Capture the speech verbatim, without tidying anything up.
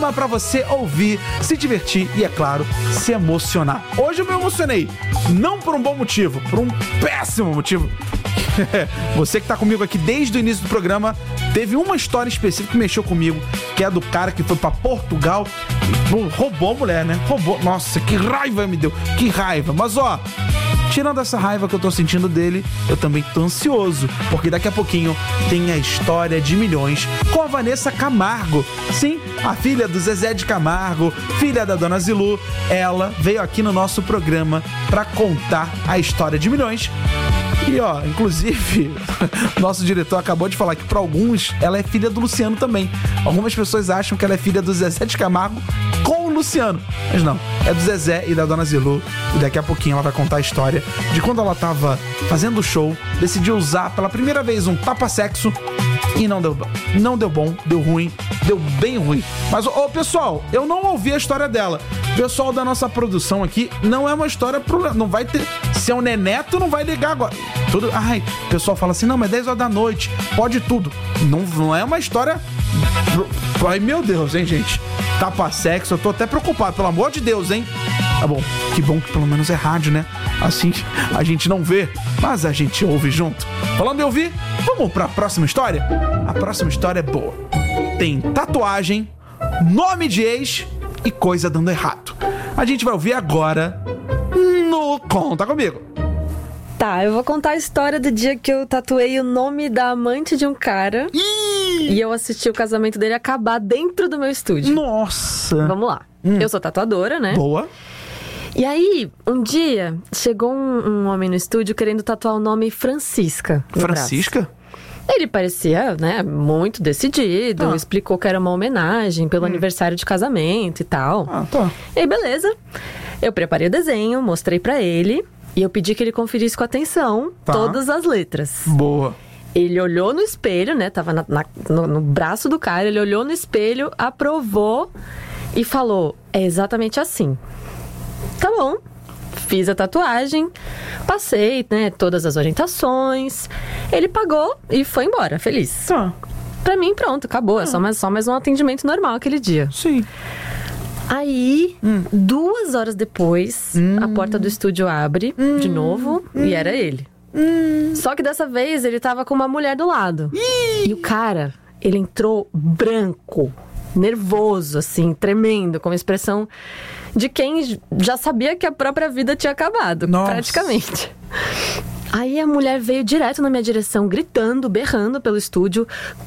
Pra você ouvir, se divertir e, é claro, se emocionar. Hoje eu me emocionei, não por um bom motivo, por um péssimo motivo. Você que tá comigo aqui desde o início do programa, teve uma história específica que mexeu comigo, que é do cara que foi pra Portugal e roubou a mulher, né? Roubou. Nossa, que raiva me deu, que raiva. Mas ó, tirando essa raiva que eu tô sentindo dele, eu também tô ansioso, porque daqui a pouquinho tem a história de milhões com a Vanessa Camargo. Sim, a filha do Zezé de Camargo, filha da Dona Zilu. Ela veio aqui no nosso programa pra contar a história de milhões. E ó, inclusive, nosso diretor acabou de falar que pra alguns ela é filha do Luciano também. Algumas pessoas acham que ela é filha do Zezé de Camargo com o Luciano, mas não, é do Zezé e da Dona Zilu. E daqui a pouquinho ela vai contar a história de quando ela tava fazendo o show, decidiu usar pela primeira vez um tapa-sexo e não deu bom. Não deu bom, deu ruim, deu bem ruim. Mas, ô, pessoal, eu não ouvi a história dela. Pessoal da nossa produção aqui, não é uma história pro... Não vai ter... Se é um neneto, não vai ligar agora. Tudo... Ai, o pessoal fala assim, não, mas dez horas da noite, pode tudo. Não, não é uma história... Ai, meu Deus, hein, gente. Tapa-sexo, eu tô até preocupado, pelo amor de Deus, hein. Tá bom, que bom que pelo menos é rádio, né? Assim a gente não vê, mas a gente ouve junto. Falando em ouvir, vamos pra próxima história? A próxima história é boa. Tem tatuagem, nome de ex e coisa dando errado. A gente vai ouvir agora no Conta Comigo. Tá, eu vou contar a história do dia que eu tatuei o nome da amante de um cara. Ih! E eu assisti o casamento dele acabar dentro do meu estúdio. Nossa! Vamos lá. Hum. Eu sou tatuadora, né? Boa. E aí, um dia, chegou um, um homem no estúdio querendo tatuar o nome Francisca. Francisca? Braço. Ele parecia, né, muito decidido, ah. explicou que era uma homenagem pelo hum. aniversário de casamento e tal. Ah, tá. E aí, beleza. Eu preparei o desenho, mostrei pra ele e eu pedi que ele conferisse com atenção tá. todas as letras. Boa. Ele olhou no espelho, né, tava na, na, no, no braço do cara, ele olhou no espelho, aprovou e falou, é exatamente assim. Tá bom, fiz a tatuagem, passei, né, todas as orientações, ele pagou e foi embora, feliz. Tá. Pra mim, pronto, acabou, ah. é só mais, só mais um atendimento normal aquele dia. Sim. Aí, hum. duas horas depois, hum. a porta do estúdio abre hum. de novo hum. e era ele. Hum. Só que dessa vez ele tava com uma mulher do lado. Ih. E o cara, ele entrou branco, nervoso, assim, tremendo, com uma expressão de quem já sabia que a própria vida tinha acabado, Nossa. praticamente. Aí a mulher veio direto na minha direção, gritando, berrando pelo estúdio.